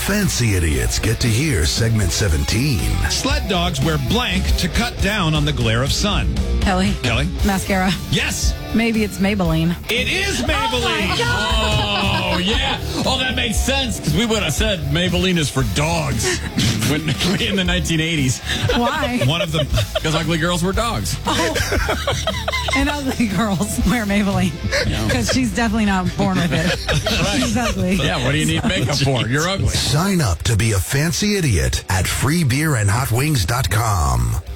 fancy idiots get to hear segment 17. Sled dogs wear blank to cut down on the glare of sun. Kelly. Mascara. Yes. Maybe it's Maybelline. It is Maybelline. Oh, yeah. Oh, that makes sense, because we would have said Maybelline is for dogs in the 1980s. Why? One of them. Because ugly girls were dogs. And ugly girls wear Maybelline. Because she's definitely not born with it. She's ugly. Yeah, what do you need makeup for? You're ugly. Sign up to be a fancy idiot at freebeerandhotwings.com.